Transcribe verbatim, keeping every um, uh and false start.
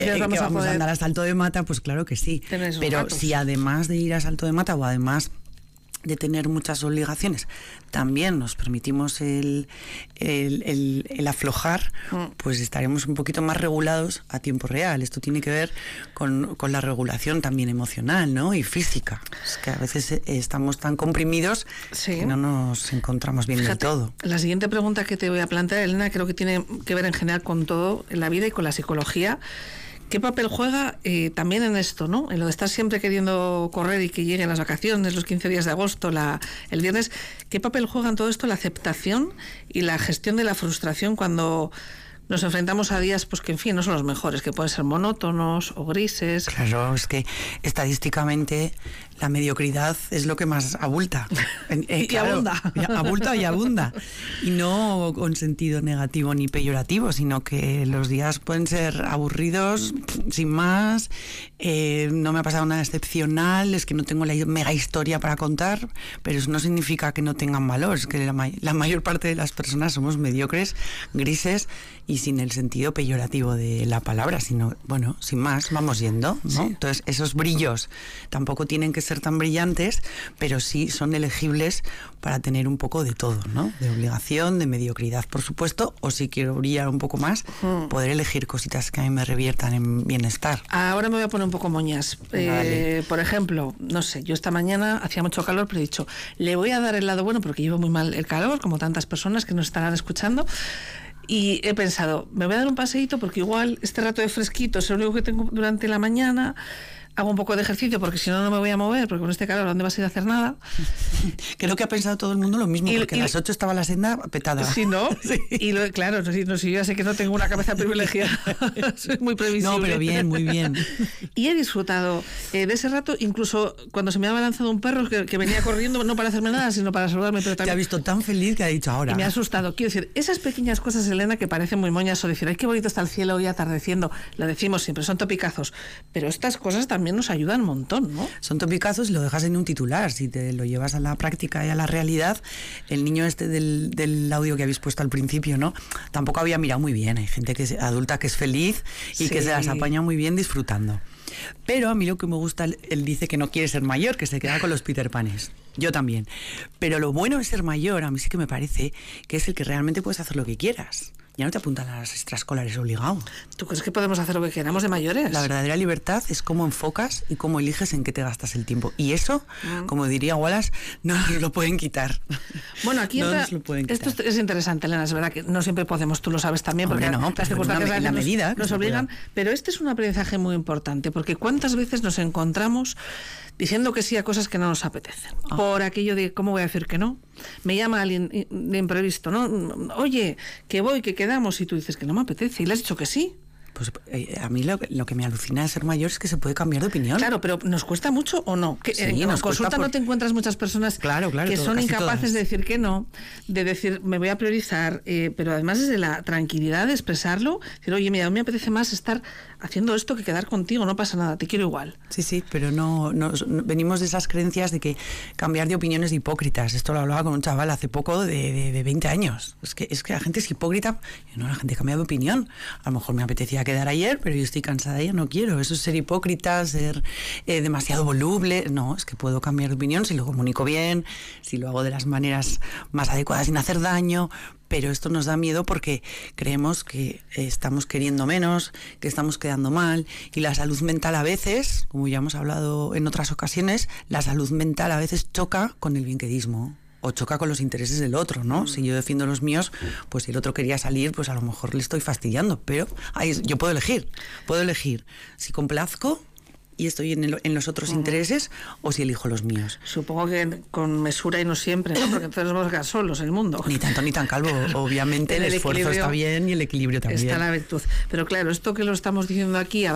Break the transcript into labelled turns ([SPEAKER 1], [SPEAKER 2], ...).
[SPEAKER 1] eh,
[SPEAKER 2] vamos
[SPEAKER 1] que
[SPEAKER 2] a
[SPEAKER 1] vamos
[SPEAKER 2] poder...
[SPEAKER 1] a andar a Salto de Mata, pues claro que sí. Pero
[SPEAKER 2] ratos.
[SPEAKER 1] si además de ir a Salto de Mata o además de tener muchas obligaciones, también nos permitimos el, el, el, el aflojar, mm. pues estaremos un poquito más regulados a tiempo real. Esto tiene que ver con, con la regulación también emocional, ¿no? Y física. Es que a veces estamos tan comprimidos sí. que no nos encontramos bien
[SPEAKER 2] Fíjate,
[SPEAKER 1] del todo.
[SPEAKER 2] La siguiente pregunta que te voy a plantear, Elena, creo que tiene que ver en general con todo en la vida y con la psicología. ¿Qué papel juega eh, también en esto, ¿no? En lo de estar siempre queriendo correr y que lleguen las vacaciones, los quince días de agosto, la, el viernes? ¿Qué papel juega en todo esto la aceptación y la gestión de la frustración cuando nos enfrentamos a días, pues que en fin, no son los mejores, que pueden ser monótonos o grises?
[SPEAKER 1] Claro, es que estadísticamente la mediocridad es lo que más abulta.
[SPEAKER 2] Eh, y claro, abunda.
[SPEAKER 1] Abulta y abunda. Y no con sentido negativo ni peyorativo, sino que los días pueden ser aburridos, sin más. Eh, no me ha pasado nada excepcional, es que no tengo la mega historia para contar, pero eso no significa que no tengan valor. Es que la, may- la mayor parte de las personas somos mediocres, grises y sin el sentido peyorativo de la palabra, sino, bueno, sin más, vamos yendo, ¿no? Sí. Entonces, esos brillos tampoco tienen que ser tan brillantes, pero sí son elegibles para tener un poco de todo, ¿no? De obligación, de mediocridad, por supuesto, o si quiero brillar un poco más, hmm. poder elegir cositas que a mí me reviertan en bienestar.
[SPEAKER 2] Ahora me voy a poner un poco moñas. Vale. Eh, por ejemplo, no sé, yo esta mañana hacía mucho calor, pero he dicho, le voy a dar el lado bueno porque llevo muy mal el calor, como tantas personas que nos estarán escuchando. Y he pensado, me voy a dar un paseíto porque igual este rato de fresquito es lo único que tengo durante la mañana. Hago un poco de ejercicio porque si no, no me voy a mover, porque con este calor, ¿dónde vas a ir a hacer nada?
[SPEAKER 1] Creo que ha pensado todo el mundo lo mismo, y, porque y, a las ocho estaba la senda petada.
[SPEAKER 2] Sí, ¿no? Sí. Y lo, claro, no, no, si yo ya sé que no tengo una cabeza privilegiada, soy muy previsible.
[SPEAKER 1] No, pero bien, muy bien.
[SPEAKER 2] Y he disfrutado eh, de ese rato, incluso cuando se me ha abalanzado un perro que, que venía corriendo, no para hacerme nada, sino para saludarme. Pero también...
[SPEAKER 1] Te ha visto tan feliz que ha dicho ahora.
[SPEAKER 2] Y me ha asustado. Quiero decir, esas pequeñas cosas, Elena, que parecen muy moñas, o decir, ay, qué bonito está el cielo hoy atardeciendo, lo decimos siempre, son topicazos, pero estas cosas también nos ayudan un montón. ¿No?
[SPEAKER 1] Son topicazos y lo dejas en un titular. Si te lo llevas a la práctica y a la realidad, el niño este del, del audio que habéis puesto al principio, ¿no? Tampoco había mirado muy bien. Hay gente que es adulta que es feliz y sí. que se las apaña muy bien disfrutando. Pero a mí lo que me gusta, él dice que no quiere ser mayor, que se queda con los Peter Panes. Yo también. Pero lo bueno de ser mayor, a mí sí que me parece que es el que realmente puedes hacer lo que quieras. Ya no te apuntan a las extraescolares obligado.
[SPEAKER 2] ¿Tú crees que podemos hacer lo que queramos de mayores?
[SPEAKER 1] La verdadera libertad es cómo enfocas y cómo eliges en qué te gastas el tiempo. Y eso, mm. como diría Wallace, no nos lo pueden quitar.
[SPEAKER 2] Bueno, aquí
[SPEAKER 1] no
[SPEAKER 2] entra,
[SPEAKER 1] nos lo pueden quitar.
[SPEAKER 2] Esto es interesante, Elena, es verdad que no siempre podemos, tú lo sabes también, porque
[SPEAKER 1] Hombre, no,
[SPEAKER 2] las circunstancias
[SPEAKER 1] en la
[SPEAKER 2] nos,
[SPEAKER 1] medida
[SPEAKER 2] nos obligan, pero este es un aprendizaje muy importante, porque cuántas veces nos encontramos diciendo que sí a cosas que no nos apetecen. Oh. Por aquello de, ¿cómo voy a decir que no? Me llama alguien de imprevisto, ¿no? Oye, que voy, que quedamos, y tú dices que no me apetece, y le has dicho que sí.
[SPEAKER 1] Pues eh, a mí lo, lo que me alucina de ser mayor es que se puede cambiar de opinión.
[SPEAKER 2] Claro, pero ¿nos cuesta mucho o no? Que,
[SPEAKER 1] sí,
[SPEAKER 2] en
[SPEAKER 1] nos
[SPEAKER 2] consulta
[SPEAKER 1] por...
[SPEAKER 2] no te encuentras muchas personas
[SPEAKER 1] claro, claro,
[SPEAKER 2] que
[SPEAKER 1] todo,
[SPEAKER 2] son incapaces
[SPEAKER 1] todas.
[SPEAKER 2] de decir que no, de decir, me voy a priorizar, eh, pero además desde la tranquilidad de expresarlo, decir, oye, mira, a mí me apetece más estar haciendo esto que quedar contigo, no pasa nada, te quiero igual.
[SPEAKER 1] Sí, sí, pero no, no, no venimos de esas creencias de que cambiar de opiniones de hipócritas. Esto lo hablaba con un chaval hace poco de, de, de veinte años. Es que, es que la gente es hipócrita. No, la gente cambia de opinión. A lo mejor me apetecía quedar ayer, pero yo estoy cansada, ya no quiero. Eso es ser hipócrita, ser eh, demasiado voluble. No, es que puedo cambiar de opinión si lo comunico bien, si lo hago de las maneras más adecuadas sin hacer daño. Pero esto nos da miedo porque creemos que estamos queriendo menos, que estamos quedando mal, y la salud mental a veces, como ya hemos hablado en otras ocasiones, la salud mental a veces choca con el bienquedismo o choca con los intereses del otro, ¿no? Si yo defiendo los míos, pues si el otro quería salir, pues a lo mejor le estoy fastidiando, pero ay, yo puedo elegir, puedo elegir si complazco y estoy en, el, en los otros uh-huh. intereses, o si elijo los míos.
[SPEAKER 2] Supongo que con mesura y no siempre, ¿no? Porque entonces nos vamos a quedar solos en el mundo.
[SPEAKER 1] Ni tanto ni tan calvo. Obviamente el, el esfuerzo está bien y el equilibrio también.
[SPEAKER 2] Está la virtud. Pero claro, esto que lo estamos diciendo aquí...